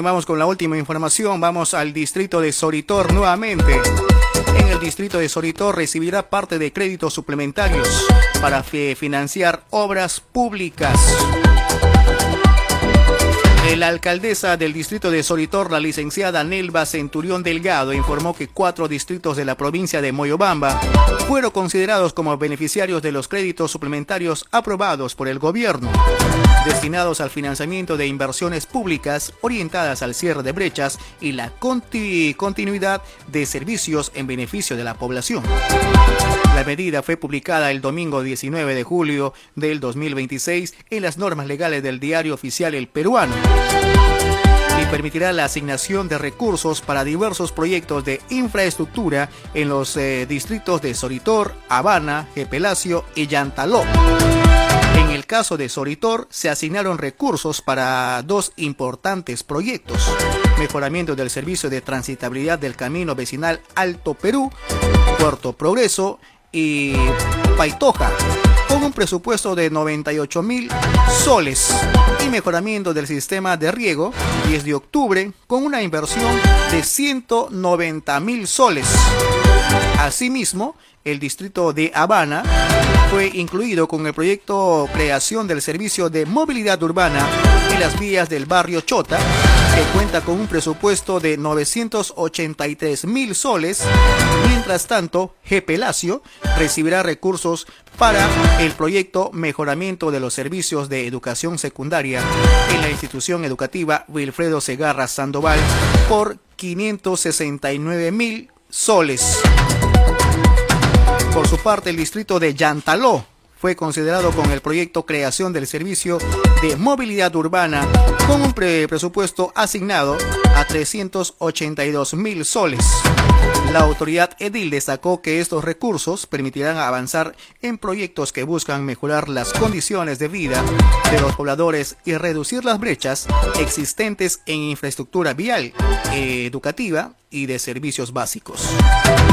vamos con la última información. Vamos al distrito de Soritor nuevamente. En el distrito de Soritor recibirá parte de créditos suplementarios para financiar obras públicas. La alcaldesa del distrito de Soritor, la licenciada Nelva Centurión Delgado, informó que 4 distritos de la provincia de Moyobamba fueron considerados como beneficiarios de los créditos suplementarios aprobados por el gobierno, destinados al financiamiento de inversiones públicas orientadas al cierre de brechas y la continuidad de servicios en beneficio de la población. La medida fue publicada el domingo 19 de julio del 2026 en las normas legales del Diario Oficial El Peruano y permitirá la asignación de recursos para diversos proyectos de infraestructura en los distritos de Soritor, Habana, Gepelacio y Yantaló. En el caso de Soritor, se asignaron recursos para 2 importantes proyectos: mejoramiento del servicio de transitabilidad del camino vecinal Alto Perú, Puerto Progreso y Paitoja, con un presupuesto de 98.000 soles, y mejoramiento del sistema de riego 10 de octubre con una inversión de 190.000 soles. Asimismo, el distrito de Habana fue incluido con el proyecto Creación del Servicio de Movilidad Urbana en las vías del barrio Chota, que cuenta con un presupuesto de 983.000 soles. Mientras tanto, Gepelacio recibirá recursos para el proyecto Mejoramiento de los Servicios de Educación Secundaria en la institución educativa Wilfredo Segarra Sandoval por 569.000 soles. Por su parte, el distrito de Yantaló fue considerado con el proyecto Creación del Servicio de Movilidad Urbana con un presupuesto asignado a 382.000 soles. La autoridad edil destacó que estos recursos permitirán avanzar en proyectos que buscan mejorar las condiciones de vida de los pobladores y reducir las brechas existentes en infraestructura vial, educativa y de servicios básicos.